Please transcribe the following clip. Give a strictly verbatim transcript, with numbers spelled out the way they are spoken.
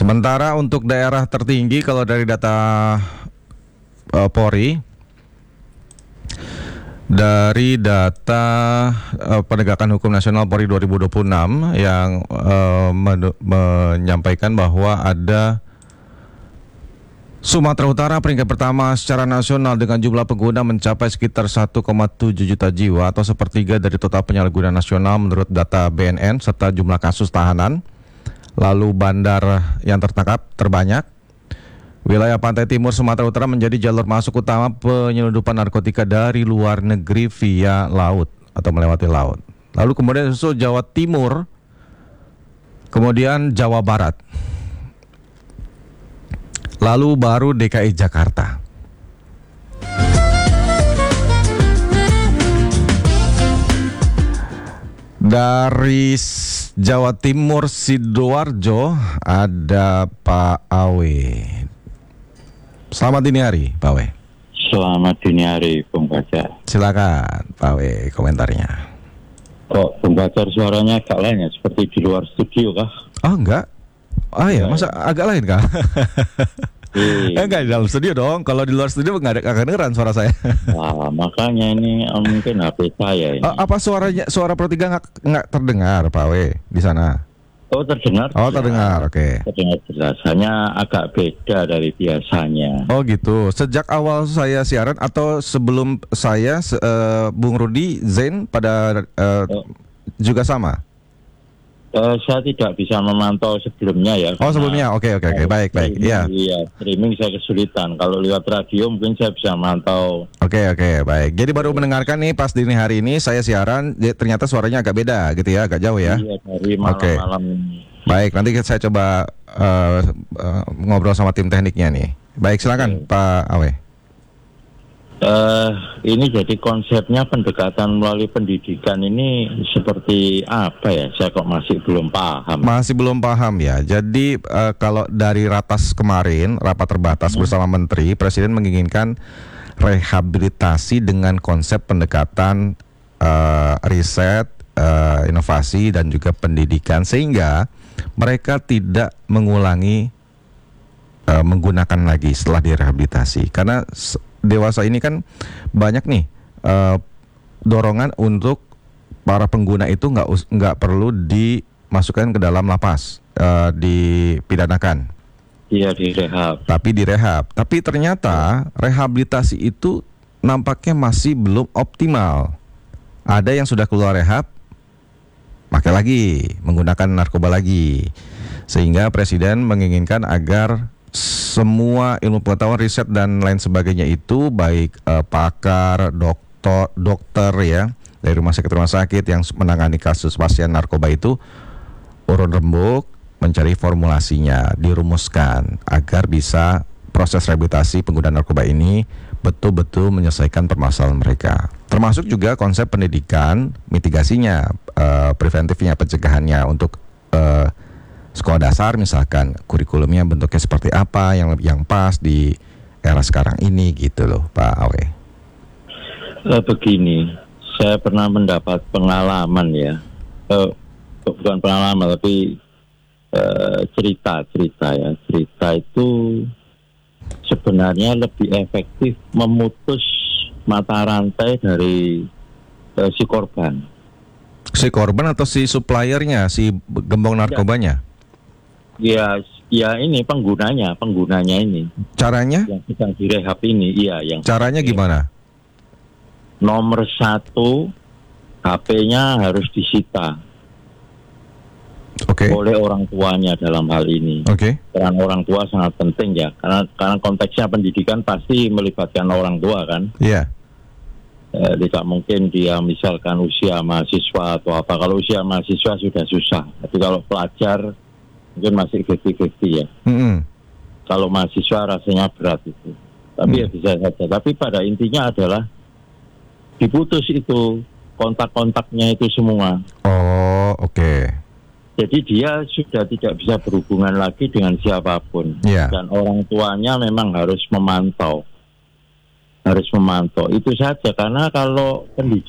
Sementara untuk daerah tertinggi kalau dari data uh, Polri, dari data uh, Penegakan Hukum Nasional Polri dua ribu dua puluh enam yang uh, men- menyampaikan bahwa ada Sumatera Utara peringkat pertama secara nasional dengan jumlah pengguna mencapai sekitar satu koma tujuh juta jiwa atau sepertiga dari total penyalahgunaan nasional menurut data B N N serta jumlah kasus tahanan. Lalu bandar yang tertangkap terbanyak. Wilayah pantai timur Sumatera Utara menjadi jalur masuk utama penyelundupan narkotika dari luar negeri via laut atau melewati laut. Lalu kemudian susul Jawa Timur, kemudian Jawa Barat. Lalu baru D K I Jakarta. Dari Jawa Timur Sidoarjo ada Pak Awe. Selamat dini hari, Pak Awe. Selamat dini hari, Bung Fajar. Silakan, Pak Awe, komentarnya. Kok Bung Fajar suaranya agak lain ya, seperti di luar studio kah? Oh enggak. Oh ya, masa agak lain kah? Eh, enggak di dalam studio dong. Kalau di luar studio nggak ada nggak kedengeran suara saya. Wah, makanya ini oh, mungkin H P saya ini. Oh, apa suaranya suara Pro tiga nggak nggak terdengar, Pak Awe, di sana? Oh, terdengar. Oh, terdengar. Oke. Okay. Terdengar jelas. Hanya agak beda dari biasanya. Oh gitu. Sejak awal saya siaran atau sebelum saya uh, Bung Rudi Zain pada uh, oh. juga sama? Uh, saya tidak bisa memantau sebelumnya ya. Oh sebelumnya, oke oke oke, baik baik. Iya. Iya, streaming saya kesulitan. Kalau lewat radio mungkin saya bisa memantau. Oke oke, baik. Jadi baru mendengarkan nih pas dini hari ini saya siaran, ternyata suaranya agak beda gitu ya, agak jauh ya. Iya, dari malam-malam. Okay. Baik, nanti saya coba uh, uh, ngobrol sama tim tekniknya nih. Baik, silakan okay. Pak Awe. Uh, ini jadi konsepnya pendekatan melalui pendidikan ini seperti apa ya? Saya kok masih belum paham. Masih belum paham ya. Jadi uh, kalau dari ratas kemarin, rapat terbatas hmm. bersama Menteri, Presiden menginginkan rehabilitasi dengan konsep pendekatan uh, riset, uh, inovasi dan juga pendidikan sehingga mereka tidak mengulangi uh, menggunakan lagi setelah direhabilitasi. Karena dewasa ini kan banyak nih uh, dorongan untuk para pengguna itu nggak nggak perlu dimasukkan ke dalam lapas, uh, dipidanakan. Iya, direhab. Tapi direhab. Tapi ternyata rehabilitasi itu nampaknya masih belum optimal. Ada yang sudah keluar rehab, pakai lagi, menggunakan narkoba lagi. Sehingga Presiden menginginkan agar semua ilmu pengetahuan, riset dan lain sebagainya itu baik uh, pakar, dokter, dokter ya dari rumah sakit rumah sakit yang menangani kasus pasien narkoba itu urun rembuk mencari formulasinya, dirumuskan agar bisa proses rehabilitasi pengguna narkoba ini betul-betul menyelesaikan permasalahan mereka. Termasuk juga konsep pendidikan, mitigasinya, uh, preventifnya, pencegahannya untuk uh, sekolah dasar misalkan kurikulumnya bentuknya seperti apa yang yang pas di era sekarang ini gitu loh Pak Awe. Uh, begini, saya pernah mendapat pengalaman ya, uh, bukan pengalaman tapi uh, cerita cerita ya cerita itu sebenarnya lebih efektif memutus mata rantai dari uh, si korban. Si korban atau si suppliernya, si gembong narkobanya? Ya, ya ini penggunanya, penggunanya ini. Caranya? Yang sedang direhab ini, iya. Yang caranya gimana? Nomor satu, H P-nya harus disita. Oke. Okay. Oleh orang tuanya dalam hal ini. Oke. Okay. Peran orang tua sangat penting ya, karena karena konteksnya pendidikan pasti melibatkan orang tua kan. Iya. Yeah. Eh, tidak mungkin dia misalkan usia mahasiswa atau apa. Kalau usia mahasiswa sudah susah. Tapi kalau pelajar mungkin masih fifty-fifty ya. Mm-hmm. Kalau mahasiswa rasanya berat itu. Tapi mm. ya bisa saja. Tapi pada intinya adalah diputus itu kontak-kontaknya itu semua. Oh, oke. Okay. Jadi dia sudah tidak bisa berhubungan lagi dengan siapapun. Yeah. Dan orang tuanya memang harus memantau. Harus memantau. Itu saja, karena kalau pendidikan